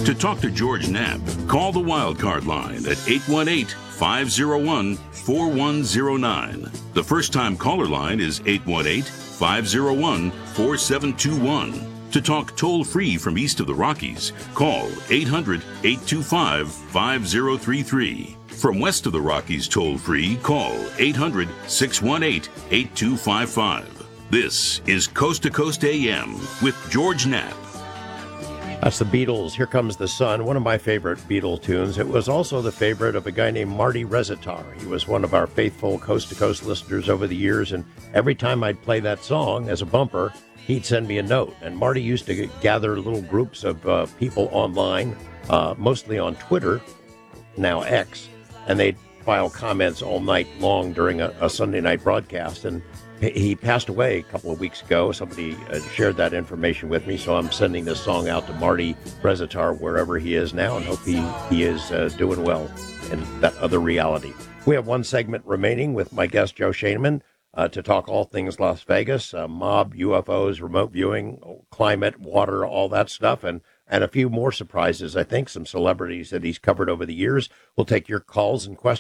To talk to George Knapp, call the Wildcard line at 818-501-4109. The first-time caller line is 818-501-4721. To talk toll-free from east of the Rockies, call 800-825-5033. From west of the Rockies toll-free, call 800-618-8255. This is Coast to Coast AM with George Knapp. That's the Beatles, Here Comes the Sun, one of my favorite Beatle tunes. It was also the favorite of a guy named Marty Rezitar. He was one of our faithful coast-to-coast listeners over the years, and every time I'd play that song as a bumper, he'd send me a note. And Marty used to gather little groups of people online, mostly on Twitter, now X, and they'd file comments all night long during a Sunday night broadcast. And he passed away a couple of weeks ago. Somebody shared that information with me, so I'm sending this song out to Marty Rezitar wherever he is now, and hope he is doing well in that other reality. We have one segment remaining with my guest, Joe Schoenman, to talk all things Las Vegas, mob, UFOs, remote viewing, climate, water, all that stuff, and a few more surprises, I think, some celebrities that he's covered over the years. We'll take your calls and questions.